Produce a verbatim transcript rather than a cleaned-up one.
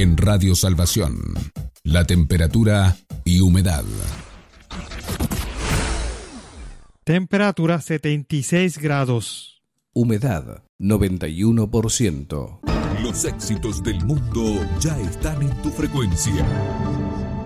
en Radio Salvación. La temperatura y humedad. Temperatura setenta y seis grados. Humedad noventa y uno por ciento. Los éxitos del mundo ya están en tu frecuencia.